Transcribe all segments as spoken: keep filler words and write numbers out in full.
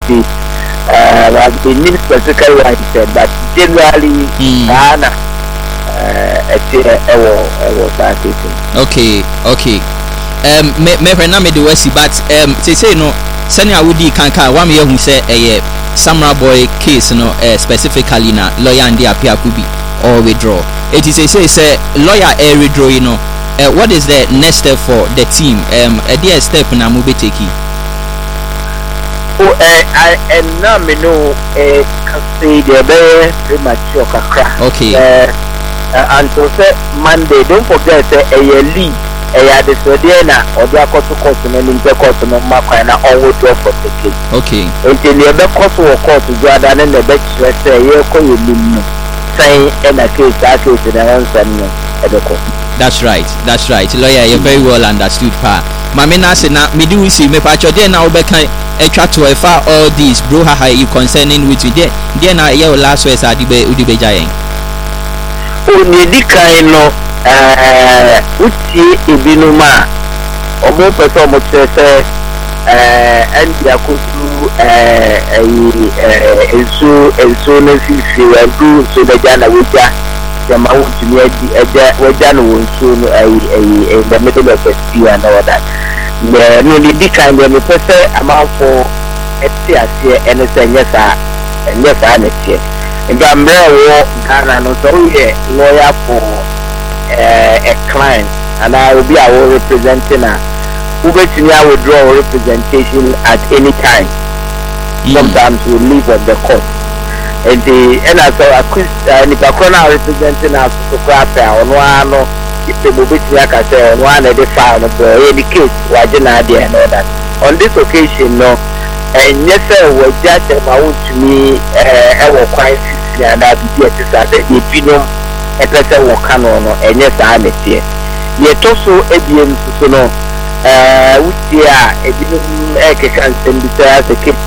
the uh, the name specifically what he said, but generally, Ghana, okay, okay. Um, me me na me de wasi, but um, say say no. Sani awudi kanka wa me hu say eh Samurai Boy case no uh, specifically na lawyer and appear could be or withdraw. It is a say say lawyer air withdraw, you know. Uh, what is the next step for the team? Um, a dear step na mo be taking. Oh, eh, I and now me know eh say the very premature kakra. Okay. Uh, uh, and so say Monday, don't forget say a league. Eh, the Sodiana or the Akoto court and then the court and Makana all draw for the case. Okay. Until the other court or court to go down in the bed, say, you call you saying in a case that case in the answer at the court. That's right, that's right. Lawyer, you very well understood, pa. Mamina said, now, me do see me patch your day now, back a chat to a far all these, bro, how you concerning with you there. Then I yell last words at the Udibe Giant. Oh, Nidika, no. Eh, uti ibinuma omo person mo tse eh endi akosu eh eh enso enso na fifi wadu so da jana weja jama wuti ni edi eja weja no wonso no ai ai in the middle of the sea and all that the no the kind of the person amafo eti ase ene senye sa enye sa na tie ngamre wo Ghana no so ye lawyer for Uh, a client and I will be our representing her. Who bet me I will draw representation at any time. Mm. Sometimes we leave at the court. And the and as a Christian, if I can representing us to craft on one, if the movie like I say on one of the file of the case, Wajina and all that. On this occasion, no, and yes, sir, was just about to me, I was quite and I'll be here to start the opinion. A person will come on and yes, I'm a tear. Yet also, Edian Suno, uh, which are a different can send the kids,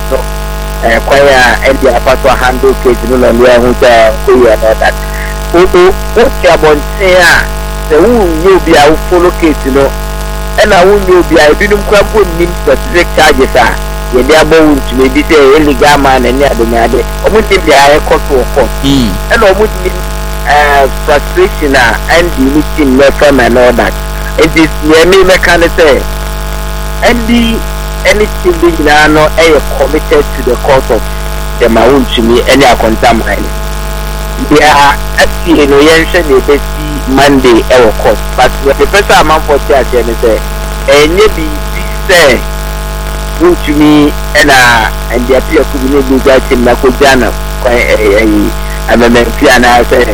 acquire and the apostle handle case, no longer who's a queer about that. What's your bon say? The wound will be our follow case, you know, and I won't be I didn't quite put me specific charges. Ye dia bo to me be say illegal man and near the made omuti be aye court for court and omuti uh frustration and the meeting no from and all that it is near me mechanic say and the anything be na no aye committed to the cause of the maun to me any contaminant they are actually no yen say they be Monday e court but the person am for church and say enye bi say to me and uh and the appear to be able to get him na ko jana kwa eh eh amemempia na say